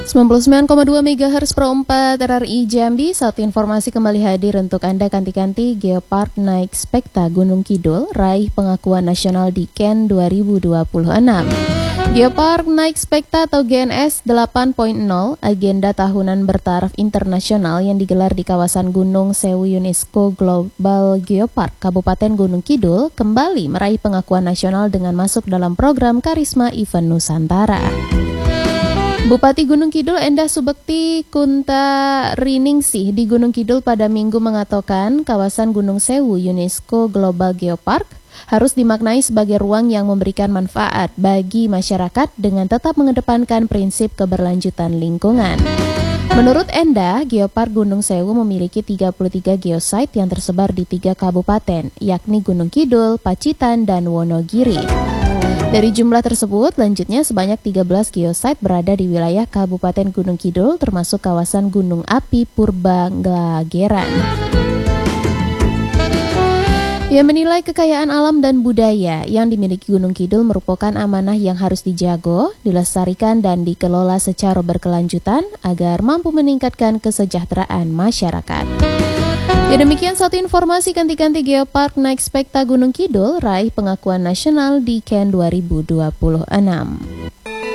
99,2 MHz Pro 4 RRI Jambi. Satu informasi kembali hadir untuk Anda. Kanti-kanti Geopark naik spekta Gunung Kidul raih pengakuan nasional di KEN 2026. Geopark naik spekta atau GNS 8.0 agenda tahunan bertaraf internasional yang digelar di kawasan Gunung Sewu UNESCO Global Geopark Kabupaten Gunung Kidul kembali meraih pengakuan nasional dengan masuk dalam program Karisma Event Nusantara. Bupati Gunung Kidul Endah Subekti Kunta Riningsih di Gunung Kidul pada Minggu mengatakan kawasan Gunung Sewu UNESCO Global Geopark harus dimaknai sebagai ruang yang memberikan manfaat bagi masyarakat dengan tetap mengedepankan prinsip keberlanjutan lingkungan. Menurut Endah, Geopark Gunung Sewu memiliki 33 geosite yang tersebar di 3 kabupaten, yakni Gunung Kidul, Pacitan, dan Wonogiri. Dari jumlah tersebut, lanjutnya sebanyak 13 geosite berada di wilayah Kabupaten Gunung Kidul termasuk kawasan Gunung Api Purbanglageran. Ia menilai kekayaan alam dan budaya yang dimiliki Gunung Kidul merupakan amanah yang harus dijaga, dilestarikan dan dikelola secara berkelanjutan agar mampu meningkatkan kesejahteraan masyarakat. Ya, demikian satu informasi kanti-kanti Geopark naik spekta Gunung Kidul raih pengakuan nasional di KEN 2026.